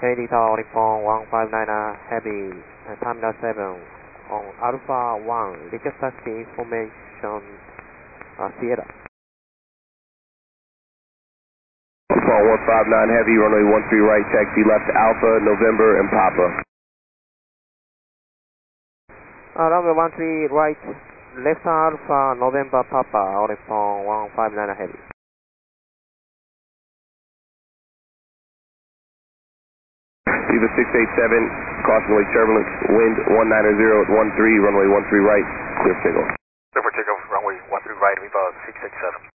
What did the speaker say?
KD Tower Nippon 159 Heavy, Terminal 7 on Alpha 1, request taxi information, Sierra. Nippon 159 Heavy, runway 13 right, taxi left Alpha, November, and Papa. Runway 13 right, left Alpha, November, Papa, Nippon 159 Heavy. Viva 687, crossing Lake Turbulence, wind 190 at 13, runway 13 right, clear for takeoff. Clear for takeoff, runway 13 right, Viva 687.